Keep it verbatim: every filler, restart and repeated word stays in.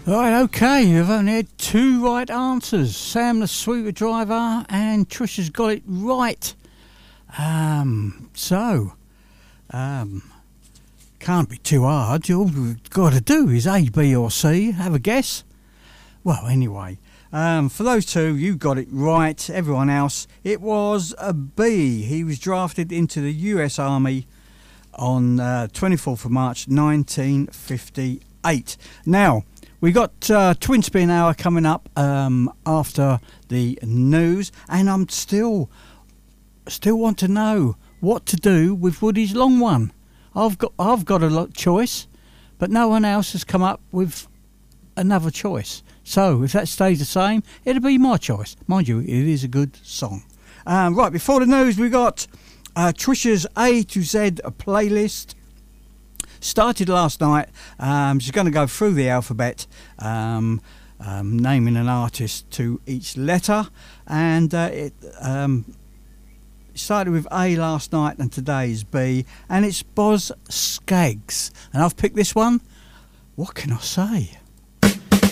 Right, okay, you've only had two right answers. Sam the Sweeper Driver and Trisha's got it right. Um, so, um, can't be too hard. All we've got to do is A, B or C. Have a guess. Well, anyway, um, for those two, you got it right. Everyone else, it was a B. He was drafted into the U S Army on uh, twenty-fourth of March nineteen fifty-eight. Now, we got uh, Twin Spin Hour coming up um, after the news, and I'm still still want to know what to do with Woody's long one. I've got I've got a lot choice, but no one else has come up with another choice. So if that stays the same, it'll be my choice. Mind you, it is a good song. Um, right, before the news, we got uh, Trisha's A to Z playlist. Started last night. Um, she's going to go through the alphabet, um, um, naming an artist to each letter, and uh, it um, started with A last night, and today is B, and it's Boz Scaggs, and I've picked this one. What can I say?